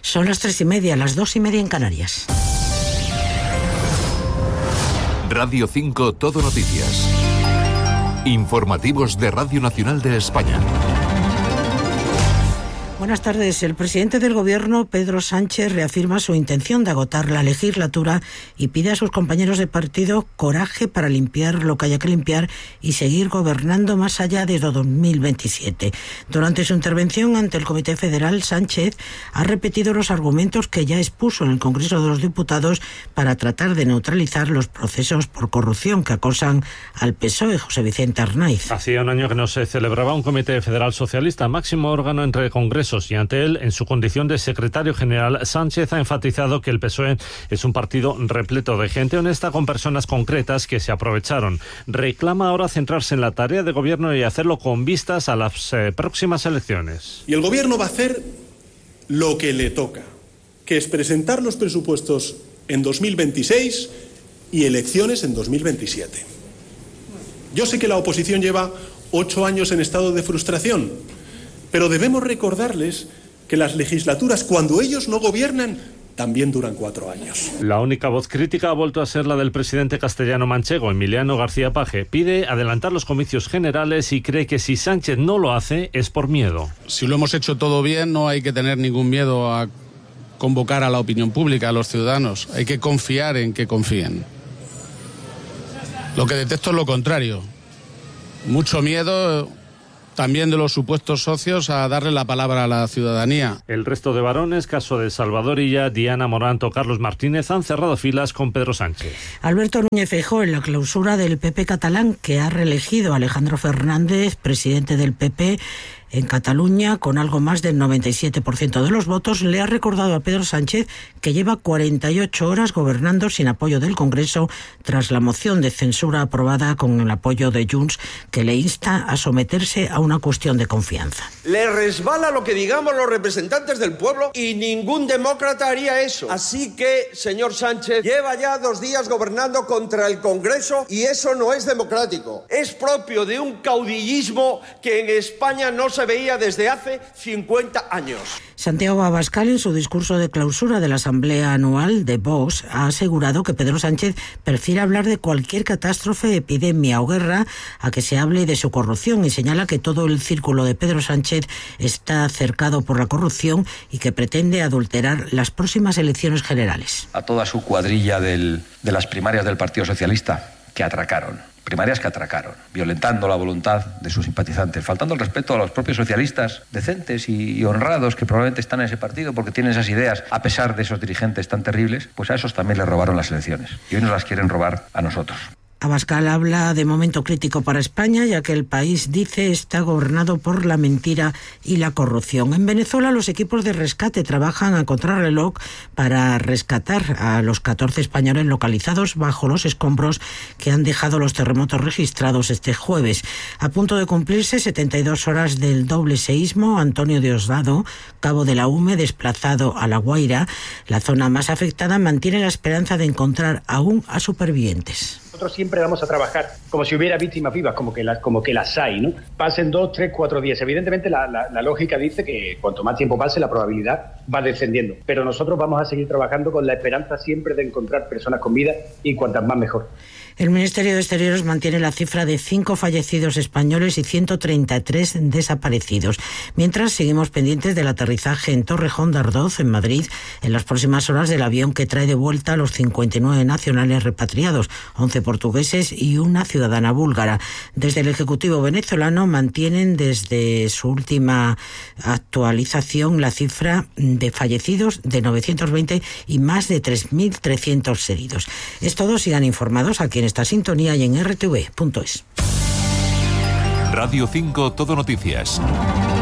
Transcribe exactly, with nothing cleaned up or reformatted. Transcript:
Son las tres y media, las dos y media en Canarias. Radio cinco Todo Noticias. Informativos de Radio Nacional de España. Buenas tardes. El presidente del Gobierno, Pedro Sánchez, reafirma su intención de agotar la legislatura y pide a sus compañeros de partido coraje para limpiar lo que haya que limpiar y seguir gobernando más allá de dos mil veintisiete. Durante su intervención ante el Comité Federal, Sánchez ha repetido los argumentos que ya expuso en el Congreso de los Diputados para tratar de neutralizar los procesos por corrupción que acosan al P S O E. José Vicente Arnaiz. Hacía un año que no se celebraba un Comité Federal Socialista, máximo órgano entre congresos, y ante él, en su condición de secretario general, Sánchez ha enfatizado que el P S O E es un partido repleto de gente honesta con personas concretas que se aprovecharon. Reclama ahora centrarse en la tarea de gobierno y hacerlo con vistas a las eh, próximas elecciones. Y el gobierno va a hacer lo que le toca, que es presentar los presupuestos en dos mil veintiséis y elecciones en dos mil veintisiete. Yo sé que la oposición lleva ocho años en estado de frustración, pero debemos recordarles que las legislaturas, cuando ellos no gobiernan, también duran cuatro años. La única voz crítica ha vuelto a ser la del presidente castellano manchego, Emiliano García Paje. Pide adelantar los comicios generales y cree que si Sánchez no lo hace es por miedo. Si lo hemos hecho todo bien, no hay que tener ningún miedo a convocar a la opinión pública, a los ciudadanos. Hay que confiar en que confíen. Lo que detecto es lo contrario. Mucho miedo también de los supuestos socios a darle la palabra a la ciudadanía. El resto de varones, caso de Salvador Illa, Diana Moranto, Carlos Martínez, han cerrado filas con Pedro Sánchez. Alberto Núñez Feijóo, en la clausura del P P catalán, que ha reelegido a Alejandro Fernández, presidente del P P en Cataluña, con algo más del noventa y siete por ciento de los votos, le ha recordado a Pedro Sánchez que lleva cuarenta y ocho horas gobernando sin apoyo del Congreso tras la moción de censura aprobada con el apoyo de Junts, que le insta a someterse a una cuestión de confianza. Le resbala lo que digamos los representantes del pueblo y ningún demócrata haría eso. Así que, señor Sánchez, lleva ya dos días gobernando contra el Congreso y eso no es democrático. Es propio de un caudillismo que en España no se veía desde hace cincuenta años. Santiago Abascal, en su discurso de clausura de la Asamblea Anual de Vox, ha asegurado que Pedro Sánchez prefiere hablar de cualquier catástrofe, epidemia o guerra a que se hable de su corrupción, y señala que todo el círculo de Pedro Sánchez está cercado por la corrupción y que pretende adulterar las próximas elecciones generales. A toda su cuadrilla del, de las primarias del Partido Socialista, que atracaron. Primarias que atracaron, violentando la voluntad de sus simpatizantes, faltando el respeto a los propios socialistas decentes y, y honrados que probablemente están en ese partido porque tienen esas ideas, a pesar de esos dirigentes tan terribles, pues a esos también les robaron las elecciones y hoy nos las quieren robar a nosotros. Abascal habla de momento crítico para España, ya que el país, dice, está gobernado por la mentira y la corrupción. En Venezuela, los equipos de rescate trabajan a contrarreloj para rescatar a los catorce españoles localizados bajo los escombros que han dejado los terremotos registrados este jueves. A punto de cumplirse setenta y dos horas del doble seísmo, Antonio Diosdado, cabo de la U M E, desplazado a La Guaira, la zona más afectada, mantiene la esperanza de encontrar aún a supervivientes. Nosotros siempre vamos a trabajar como si hubiera víctimas vivas, como que las, como que las hay, ¿no? Pasen dos, tres, cuatro días. Evidentemente la, la, la lógica dice que cuanto más tiempo pase, la probabilidad va descendiendo. Pero nosotros vamos a seguir trabajando con la esperanza siempre de encontrar personas con vida y cuantas más mejor. El Ministerio de Exteriores mantiene la cifra de cinco fallecidos españoles y ciento treinta y tres desaparecidos. Mientras, seguimos pendientes del aterrizaje en Torrejón de Ardoz, en Madrid, en las próximas horas, del avión que trae de vuelta a los cincuenta y nueve nacionales repatriados, once portugueses y una ciudadana búlgara. Desde el Ejecutivo venezolano mantienen desde su última actualización la cifra de fallecidos de novecientos veinte y más de tres mil trescientos heridos. Es todo, sigan informados aquí en esta sintonía y en R T V punto es. Radio cinco Todo Noticias.